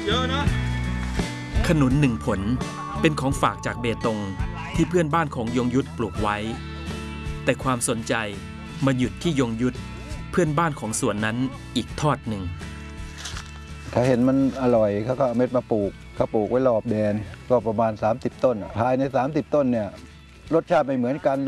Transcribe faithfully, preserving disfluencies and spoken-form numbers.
เยอะนะขนุนหนึ่งผลเป็นของฝากจากเบตงที่เพื่อนบ้านของยงยุทธปลูกไว้แต่ความสนใจมาหยุดที่ยงยุทธเพื่อนบ้านของสวนนั้นอีกทอดหนึ่งเขาเห็นมันอร่อยเขาก็เอาเม็ดมาปลูกเขาปลูกไว้รอบแดนก็ประมาณสามสิบต้นภายในสามสิบต้นเนี่ยรสชาติไม่เหมือนกัน